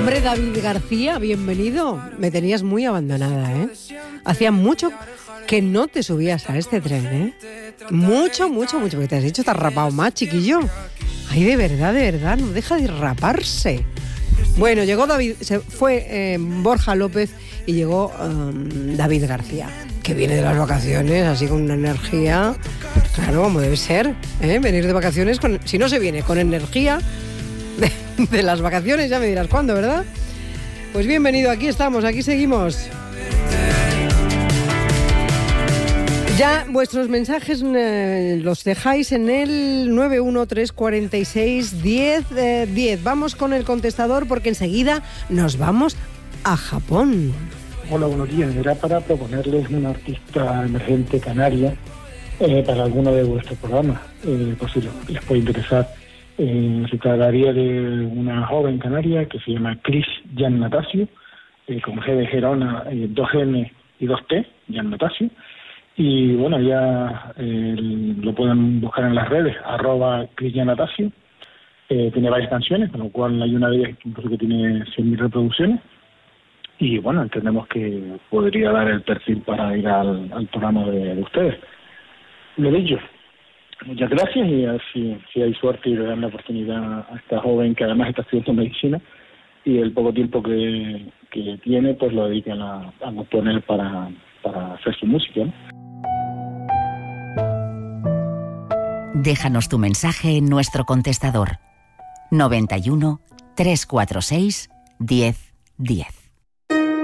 Hombre, David García, bienvenido. Me tenías muy abandonada, ¿eh? Hacía mucho que no te subías a este tren, ¿eh? Mucho, porque te has hecho, te has rapado más, chiquillo. Ay, de verdad, no deja de raparse. Bueno, llegó David, se fue Borja López y llegó David García, que viene de las vacaciones, así con una energía, claro, como debe ser, ¿eh? Venir de vacaciones, si no se viene con energía de las vacaciones, ya me dirás cuándo, ¿verdad? Pues bienvenido, aquí estamos, aquí seguimos. Ya vuestros mensajes los dejáis en el 913461010. Vamos con el contestador porque enseguida nos vamos a Japón. Hola, buenos días. Era para proponerles una artista emergente canaria para alguno de vuestros programas, por si les puede interesar. Se trataría de una joven canaria que se llama Cris Jan Natasio, con G de Gerona, 2N y 2T, Jan Natasio. Y bueno, ya lo pueden buscar en las redes, @CrisJanNatasio. Tiene varias canciones, con lo cual hay una de ellas incluso que tiene 100.000 reproducciones. Y bueno, entendemos que podría dar el perfil para ir al programa de ustedes. Lo dicho, muchas gracias y a ver si hay suerte y le dan la oportunidad a esta joven que además está estudiando medicina y el poco tiempo que tiene pues lo dedican a componer para hacer su música, ¿no? Déjanos tu mensaje en nuestro contestador 91 346 1010.